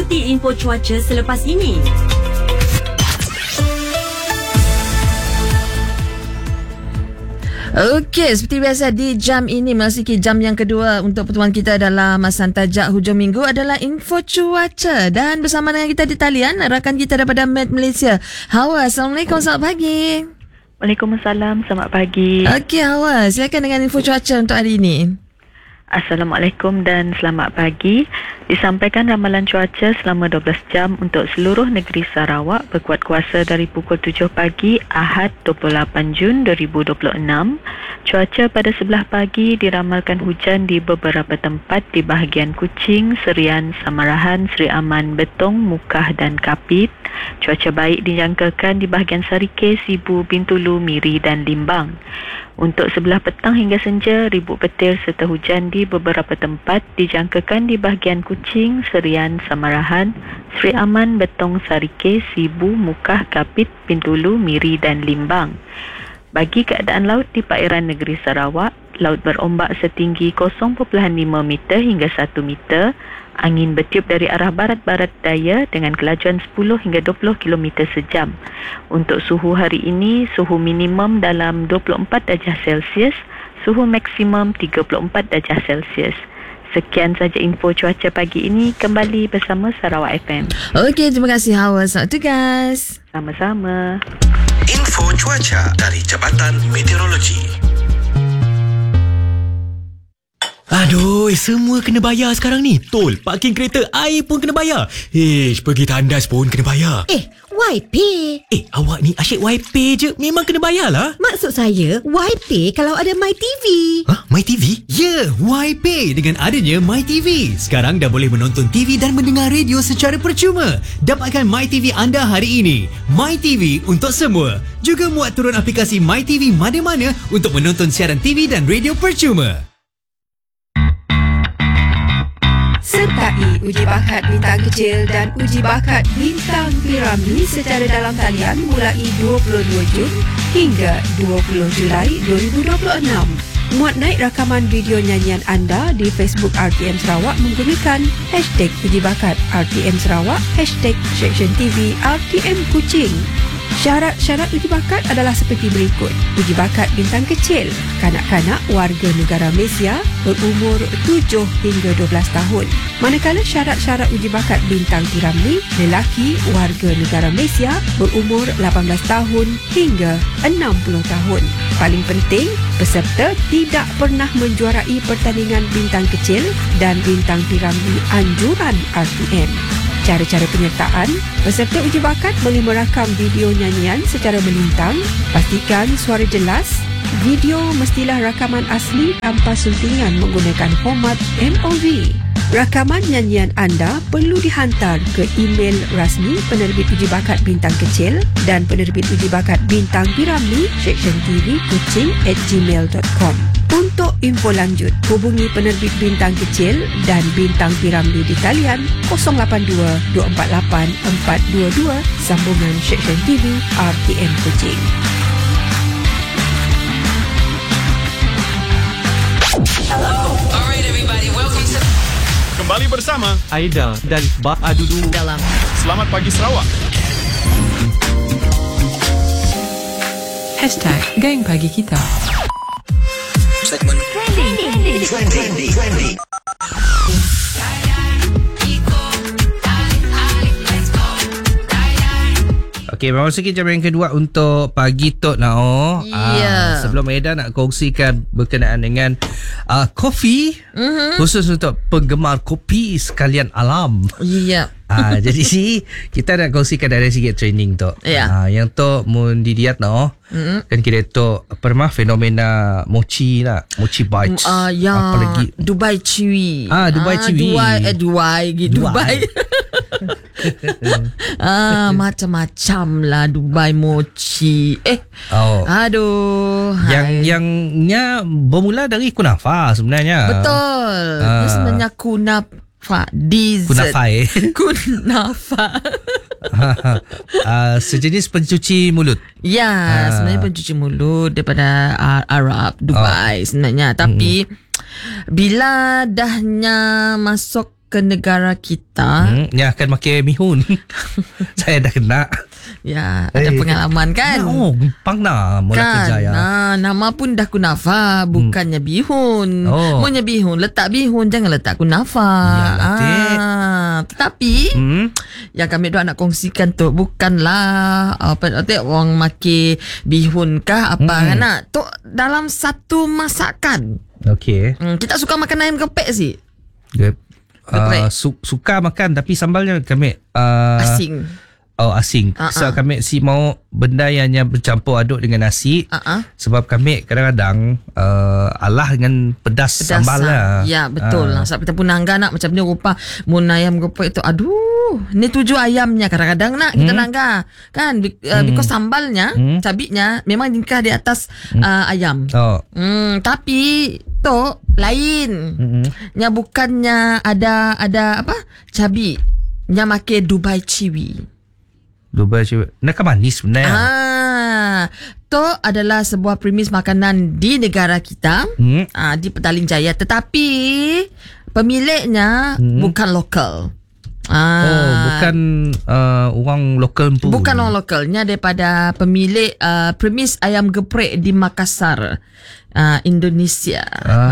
ikuti info cuaca selepas ini. Okey, seperti biasa di jam ini memasuki jam yang kedua untuk pertemuan kita dalam Santajak hujung minggu adalah info cuaca, dan bersama dengan kita di talian rakan kita daripada Met Malaysia, Hawa. Assalamualaikum, selamat pagi. Waalaikumsalam, selamat pagi. Okey Hawa, silakan dengan info cuaca untuk hari ini. Assalamualaikum dan selamat pagi. Disampaikan ramalan cuaca selama 12 jam untuk seluruh negeri Sarawak berkuat kuasa dari pukul 7 pagi Ahad 28 Jun 2026. Cuaca pada sebelah pagi diramalkan hujan di beberapa tempat di bahagian Kuching, Serian, Samarahan, Seri Aman, Betong, Mukah dan Kapit. Cuaca baik dijangkakan di bahagian Sarike, Sibu, Bintulu, Miri dan Limbang. Untuk sebelah petang hingga senja, ribut petir serta hujan di beberapa tempat dijangkakan di bahagian Kuching, Serian, Samarahan, Seri Aman, Betong, Sarike, Sibu, Mukah, Kapit, Bintulu, Miri dan Limbang. Bagi keadaan laut di perairan negeri Sarawak, laut berombak setinggi 0.5 meter hingga 1 meter. Angin bertiup dari arah barat-barat daya dengan kelajuan 10 hingga 20 km sejam. Untuk suhu hari ini, suhu minimum dalam 24 darjah Celsius, suhu maksimum 34 darjah Celsius. Sekian saja info cuaca pagi ini, kembali bersama Sarawak FM. Okey, terima kasih Hawa. Selamat tugas. Sama-sama. Info cuaca dari Jabatan Meteorologi. Aduh, semua kena bayar sekarang ni. Tol, parking kereta, air pun kena bayar. Pergi tandas pun kena bayar. YP. Awak ni asyik YP je. Memang kena bayar lah. Maksud saya, YP kalau ada MyTV. MyTV? Ya, YP dengan adanya MyTV. Sekarang dah boleh menonton TV dan mendengar radio secara percuma. Dapatkan MyTV anda hari ini. MyTV untuk semua. Juga muat turun aplikasi MyTV mana-mana untuk menonton siaran TV dan radio percuma. Sertai uji bakat bintang kecil dan uji bakat bintang piramli secara dalam talian mulai 22 Jun hingga 20 Julai 2026. Muat naik rakaman video nyanyian anda di Facebook RTM Sarawak menggunakan hashtag uji bakat RTM Sarawak, hashtag Section TV RTM Kuching. Syarat-syarat uji bakat adalah seperti berikut. Uji bakat bintang kecil, kanak-kanak warga negara Malaysia berumur 7 hingga 12 tahun. Manakala syarat-syarat uji bakat bintang piramli, lelaki warga negara Malaysia berumur 18 tahun hingga 60 tahun. Paling penting, peserta tidak pernah menjuarai pertandingan bintang kecil dan bintang piramli anjuran RTM. Cara-cara penyertaan, peserta uji bakat boleh merakam video nyanyian secara melintang. Pastikan suara jelas. Video mestilah rakaman asli tanpa suntingan menggunakan format MOV. Rakaman nyanyian anda perlu dihantar ke email rasmi penerbit uji bakat bintang kecil dan penerbit uji bakat bintang piramli Section TV Kuching@gmail.com. Untuk info lanjut, hubungi penerbit bintang kecil dan bintang piramli di talian 082 248 422 sambungan Section TV RTM Kuching. Kembali bersama Aida dan Adudu dalam Selamat Pagi Sarawak. #Geng Pagi Kita. Segmen Trendy. Okey, memasuki jam yang kedua untuk Pagi Tok Nao. Ya. Sebelum Aida nak kongsikan berkenaan dengan kopi, khusus untuk penggemar kopi sekalian alam. Ya. Jadi kita nak kongsikan dari segi training Tok. Ya. Yang Tok mun didiat kan kira Tok pernah fenomena mochi lah, mochi bites. Apalagi Dubai Chewy. Dubai Chewy. Dubai. Macam-macam lah Dubai mochi. Aduh. Yang bermula dari kunafa sebenarnya. Betul. Sebenarnya kunafa dessert. Kunafa. Sejenis pencuci mulut. Ya, sebenarnya pencuci mulut daripada Arab Dubai sebenarnya. Tapi bila dahnya masuk ke negara kita. Yang akan makan mihun. Saya dah kena. Ya, ada pengalaman kan? Oh, gampang dah mula Kan, kerja ya. nama pun dah kunafa, bukannya bihun. Oh. Maunya bihun, letak bihun, jangan letak kunafa. Yalah, Dik. Tetapi yang kami nak kongsikan tu bukanlah orang maki bihun kah apa kan? Tu dalam satu masakan. Okey. Kita suka makan ayam gepek sih. Geprek. Suka makan tapi sambalnya kami Asing. Oh, asing. So kami mau benda yang bercampur aduk dengan nasi. Sebab kami kadang-kadang alah dengan pedas sambal lah. Ya, betul lah. Sebab kita pun nangga nak macam ni rupa mun ayam gepek tu. Aduh, ni tuju ayamnya kadang-kadang nak kita nangga. Kan because sambalnya, cabiknya memang tingkah di atas ayam. Tapi tu lain. Nya bukannya ada apa? Cabi. Nya make Dubai Chiwi. Dubai cewek. Nak manis sebenarnya. Itu adalah sebuah premis makanan di negara kita, di Petaling Jaya. Tetapi pemiliknya bukan lokal. Bukan orang lokal pun. Bukan orang lokalnya, daripada pemilik premis ayam geprek di Makassar, Indonesia.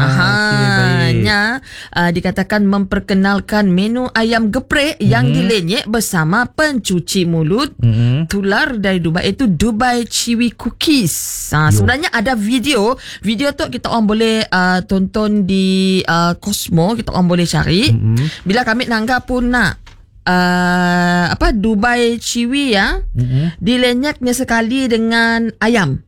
Nya dikatakan memperkenalkan menu ayam geprek yang dilenyek bersama pencuci mulut tular dari Dubai, itu Dubai Chiwi Cookies. Sebenarnya ada video tu kita orang boleh tonton di Cosmo, kita orang boleh cari. Bila kami nangga pun nak Dubai Chiwi ya, dilenyeknya sekali dengan ayam.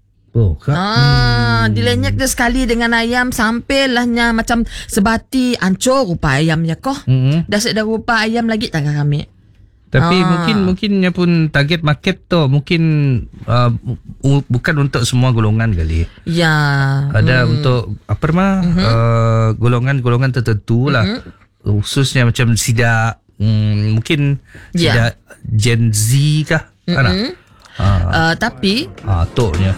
Dilenyek dia sekali dengan ayam sampailahnya macam sebati ancur rupa ayamnya kok. Dah sedar rupa ayam lagi tak kami. Tapi mungkinnya pun target market tu mungkin bukan untuk semua golongan kali. Ya. Ada untuk golongan tertentu lah. Khususnya macam sida mungkin sida Gen Z kah? Tapi toknya.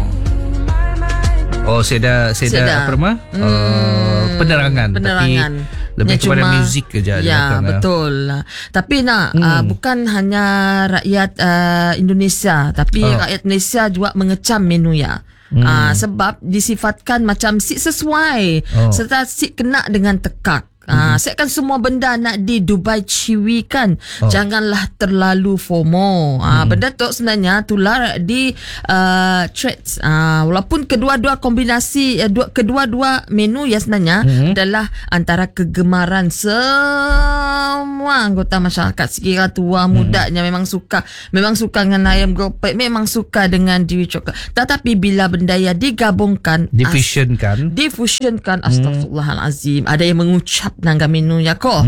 Saya dah penerangan. Tapi lebih kepada muzik kerja. Ya, betul. Tapi bukan hanya rakyat Indonesia, tapi rakyat Malaysia juga mengecam menu ya. Sebab disifatkan macam si sesuai serta si kena dengan tekak. Saya kan semua benda nak di Dubai Chiwi kan. Janganlah terlalu FOMO. Benda tu sebenarnya tular di trades. Walaupun kedua-dua kombinasi kedua-dua menu ya sebenarnya adalah antara kegemaran semua anggota masyarakat, sekira tua mudanya memang suka dengan ayam gepek, memang suka dengan diwi coklat. Tetapi bila benda yang digabungkan, difusionkan, astagfirullahalazim, ada yang mengucap nangga menu ya kok.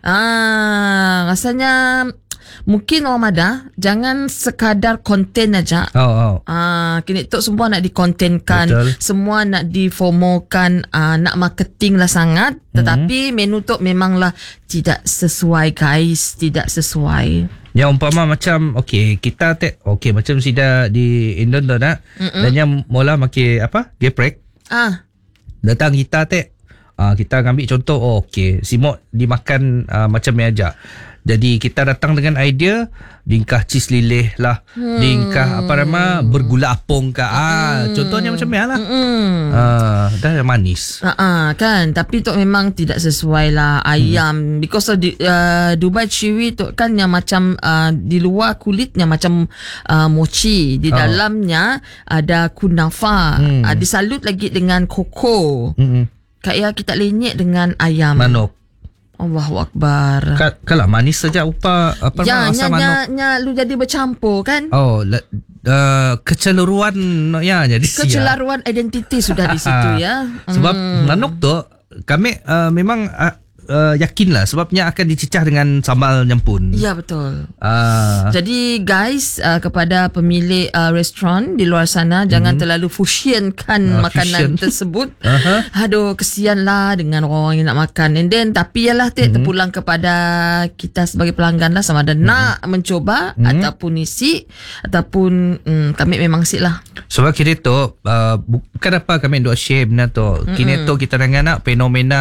Rasanya mungkin orang Mada jangan sekadar konten aja. Kini tu semua nak dikontenkan. Betul. Semua nak difomokan, nak marketing lah sangat. Tetapi menu tu memanglah tidak sesuai guys, tidak sesuai. Yang umpama macam kita macam sida di Indon tu nak. Dan yang mula makan geprek. Datang kita kita ambil contoh simok dimakan macam ni aja. Jadi kita datang dengan idea dingkah cheese lilih lah, dingkah bergula apung kah. Contohnya macam ni lah. Dah manis. Kan, tapi tu memang tidak sesuai lah ayam. Because Dubai Chiwi tu kan yang macam di luar kulitnya macam mochi, di dalamnya ada kunafa, disalut lagi dengan koko. Kayak kita lenyek dengan ayam manok. Allahu Akbar. Kalau manis saja rasa manok. Lu jadi bercampur kan? Kecelaruan jadi kecelaruan identiti sudah di situ ya. Sebab manok tu kami memang yakinlah sebabnya akan dicecah dengan sambal nyampun. Ya, betul. Jadi guys, kepada pemilik restoran di luar sana, jangan terlalu fusionkan makanan tersebut. Aduh, kesianlah dengan orang yang nak makan. And then tapi ialah terpulang kepada kita sebagai pelanggan lah, sama ada nak mencoba ataupun isi ataupun kami memang sik lah. Sebab kira tu bukan apa kami duk share benda tu. Kini tu kita dengan nak fenomena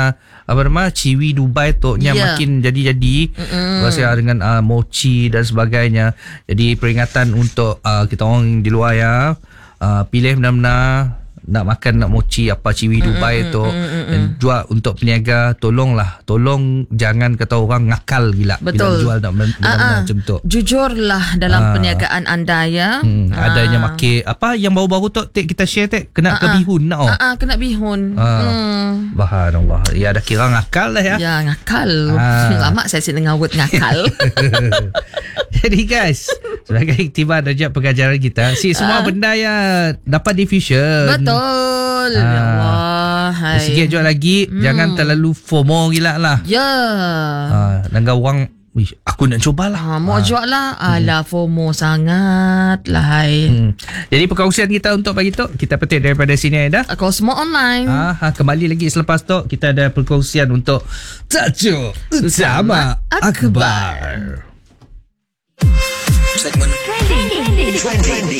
apa nama ciwi Dubai tu yang makin jadi-jadi. Rasa dengan mochi dan sebagainya. Jadi peringatan untuk kita orang di luar ya, pilih benar-benar nak makan nak mochi apa ciwi Dubai tu, dan jual untuk peniaga, tolong jangan kata orang ngakal gila. Betul. Bila jual nak macam tu. Jujurlah dalam perniagaan anda ya. Adanya make apa yang baru-baru tu kita share kena ke bihun nak. Kena bihun. Subhanallah. Ya dah kira ngakal lah ya. Ya ngakal. Lama saya dengar word ngakal. Jadi guys, sebagai iktibar darjah pengajaran kita, semua benda yang dapat diffusion. Betul. Ya Allah. Sikit jual lagi, jangan terlalu FOMO gila lah. Ya. Langgar orang, aku nak cubalah. Mau jual lah. Alah FOMO sangat lah. Jadi perkongsian kita untuk pagi tu, kita petik daripada sini Aida. Cosmo Online. Kembali lagi selepas tu, kita ada perkongsian untuk Tajuk Utama Akhbar. Segmen Trending.